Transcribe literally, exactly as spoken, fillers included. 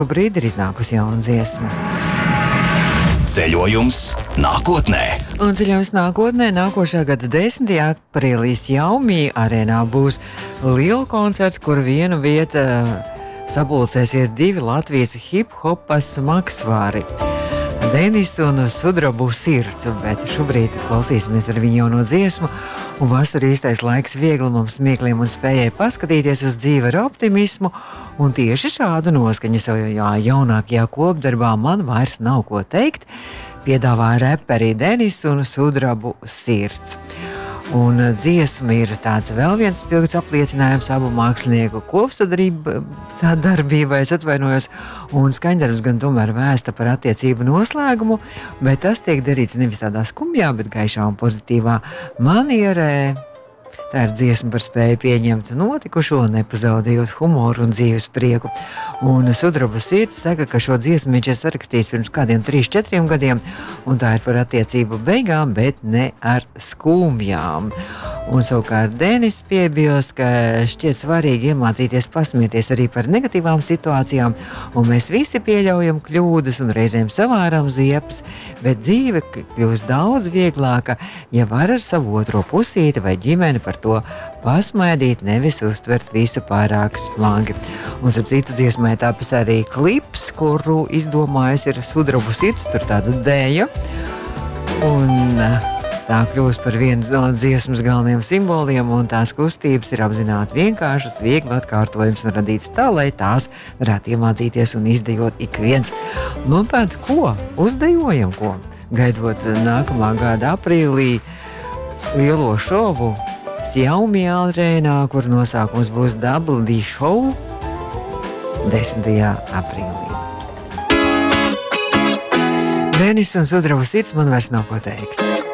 Šobrīd ir iznākusi jauna dziesma. Ceļojums nākotnē. Un ceļojums nākotnē nākošā gada desmitajā aprīlī Xiaomi arēnā būs liela koncerts, kur vienu vietu sapulcēsies divi Latvijas hip-hopas maksvāri. Denis un Sudrabu sirds, bet šobrīd klausīsimies ar viņu jauno dziesmu, un vasarā īstais laiks vieglumam, smiekliem un spējai paskatīties uz dzīvi ar optimismu, un tieši šādu noskaņu savā jaunākajā kopdarbā Man vairs nav ko teikt, piedāvā reperi Denis un Sudrabu sirds. Un dziesma ir tāds vēl viens spilgts apliecinājums abu mākslinieku kopsadarbībai, es atvainojos, un skaņdarbs gan tomēr vēsta par attiecību noslēgumu, bet tas tiek darīts nevis tādā skumjā, bet gaišā un pozitīvā manierē. Tā ir dziesma par spēju pieņemt notikušo, nepazaudējot humoru un dzīves prieku. Un Sudrabu sirds saka, ka šo dziesmu viņš ir sarakstījis pirms kādiem trīs četriem gadiem, un tā ir par attiecību beigām, bet ne ar skumjām. Un savukārt Denis piebilst, ka šķiet svarīgi iemācīties pasmieties arī par negatīvām situācijām, un mēs visi pieļaujam kļūdas un reizēm savāram ziepes, bet dzīve kļūst daudz vieglāka, ja var ar savu otro pusīti vai ģimeni par to pasmaidīt, nevis uztvert visu pārāk smagi. Un starp citu dziesmai tāpēc arī klips, kuru izdomājis ir Sudrabu sirds, tur tāda dēja, un tā kļūst par vienu no dziesmas galvenajiem simboliem, un tās kustības ir apzināti vienkāršas, viegli atkārtojums un radīts tā, lai tās varētu iemācīties un izdejot ik viens. Nu, tad ko? Uzdejojam ko? Gaidot nākamā gada aprīlī lielo šovu Xiaomi arēnā, kur nosākums būs Double D Show desmitajā aprīlī. Denis un Sudrabu sirds, man vairs nav ko teikt.